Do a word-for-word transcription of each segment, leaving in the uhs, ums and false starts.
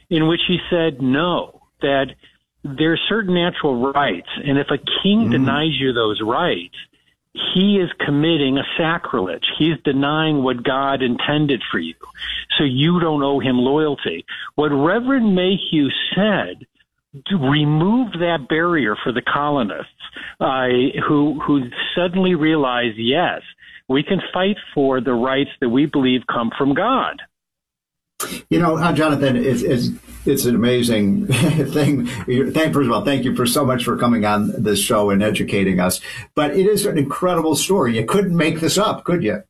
in which he said no, that there are certain natural rights, and if a king mm. denies you those rights, he is committing a sacrilege. He's denying what God intended for you, so you don't owe him loyalty. What Reverend Mayhew said removed that barrier for the colonists, uh, who who suddenly realized, yes, we can fight for the rights that we believe come from God. You know, uh, Jonathan, it's, it's, it's an amazing thing. Thank, first of all, thank you for so much for coming on this show and educating us. But it is an incredible story. You couldn't make this up, could you?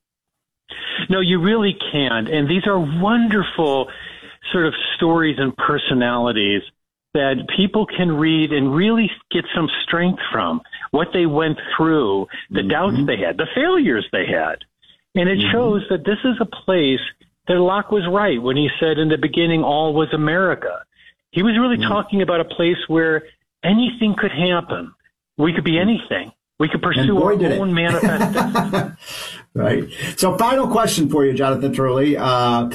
No, you really can't. And these are wonderful sort of stories and personalities that people can read and really get some strength from, what they went through, the mm-hmm. doubts they had, the failures they had. And it mm-hmm. shows that this is a place that Locke was right when he said in the beginning, all was America. He was really mm-hmm. talking about a place where anything could happen. We could be anything. We could pursue our own manifesto. Right. So final question for you, Jonathan Turley. Uh,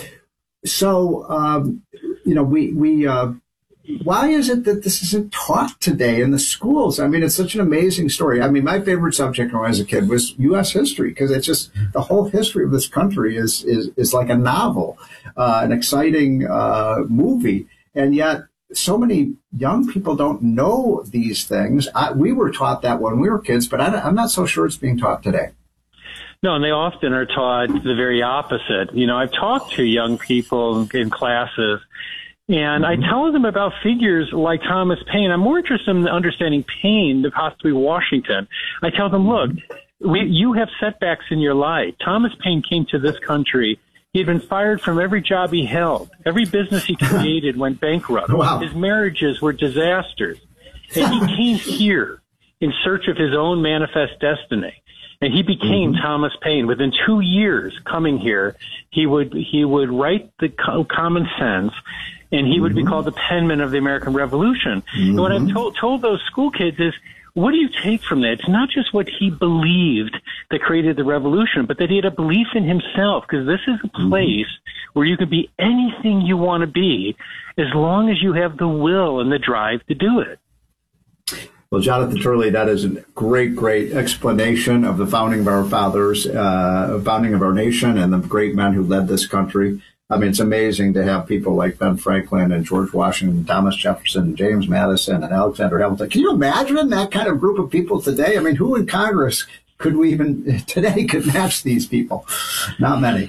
so, um, you know, we, we, uh, why is it that this isn't taught today in the schools? I mean, it's such an amazing story. I mean, my favorite subject when I was a kid was U S history, because it's just the whole history of this country is is, is like a novel, uh, an exciting uh, movie. And yet so many young people don't know these things. I, we were taught that when we were kids, but I, I'm not so sure it's being taught today. No, and they often are taught the very opposite. You know, I've talked to young people in classes, and I tell them about figures like Thomas Paine. I'm more interested in understanding Paine than possibly Washington. I tell them, look, we, you have setbacks in your life. Thomas Paine came to this country. He had been fired from every job he held. Every business he created went bankrupt. Wow. His marriages were disasters. And he came here in search of his own manifest destiny. And he became mm-hmm. Thomas Paine. Within two years coming here, he would he would write the co- common sense, and he would mm-hmm. be called the penman of the American Revolution. Mm-hmm. And what I've told, told those school kids is, what do you take from that? It's not just what he believed that created the revolution, but that he had a belief in himself, because this is a place mm-hmm. where you can be anything you want to be as long as you have the will and the drive to do it. Well, Jonathan Turley, that is a great, great explanation of the founding of our fathers, uh, founding of our nation, and the great men who led this country. I mean, it's amazing to have people like Ben Franklin and George Washington, Thomas Jefferson, James Madison, and Alexander Hamilton. Can you imagine that kind of group of people today? I mean, who in Congress could we even today could match these people? Not many.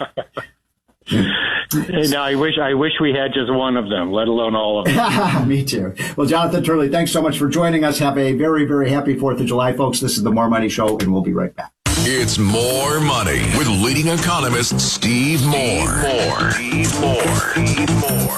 Hey, now, I wish I wish we had just one of them, let alone all of them. Me too. Well, Jonathan Turley, thanks so much for joining us. Have a very, very happy fourth of July, folks. This is the More Money Show, and we'll be right back. It's More Money with leading economist Steve Moore. Moore. Steve Moore. Steve Moore.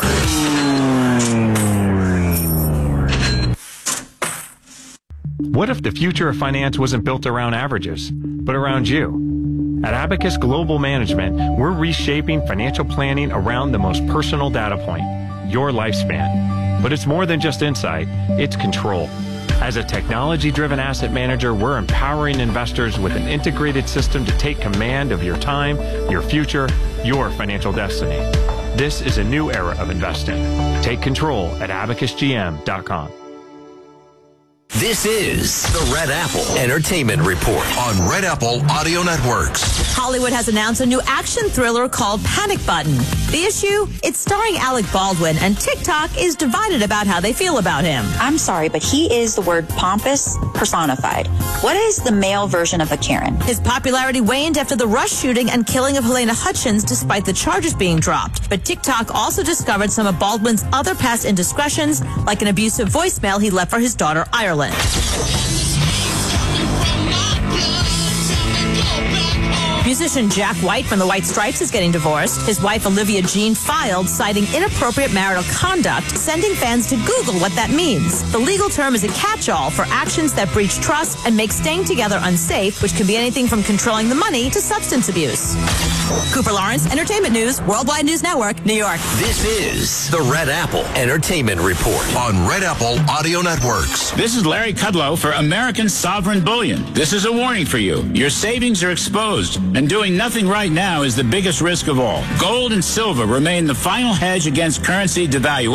What if the future of finance wasn't built around averages, but around you? At Abacus Global Management, we're reshaping financial planning around the most personal data point, your lifespan. But it's more than just insight, it's control. As a technology-driven asset manager, we're empowering investors with an integrated system to take command of your time, your future, your financial destiny. This is a new era of investing. Take control at abacus g m dot com. This is the Red Apple Entertainment Report on Red Apple Audio Networks. Hollywood has announced a new action thriller called Panic Button. The issue? It's starring Alec Baldwin, and TikTok is divided about how they feel about him. I'm sorry, but he is the word pompous personified. What is the male version of a Karen? His popularity waned after the Rush shooting and killing of Helena Hutchins, despite the charges being dropped. But TikTok also discovered some of Baldwin's other past indiscretions, like an abusive voicemail he left for his daughter, Ireland. Musician Jack White from the White Stripes is getting divorced. His wife Olivia Jean filed, citing inappropriate marital conduct, sending fans to Google what that means. The legal term is a catch-all for actions that breach trust and make staying together unsafe, which can be anything from controlling the money to substance abuse. Cooper Lawrence, Entertainment News, Worldwide News Network, New York. This is the Red Apple Entertainment Report on Red Apple Audio Networks. This is Larry Kudlow for American Sovereign Bullion. This is a warning for you. Your savings are exposed, and doing nothing right now is the biggest risk of all. Gold and silver remain the final hedge against currency devaluation.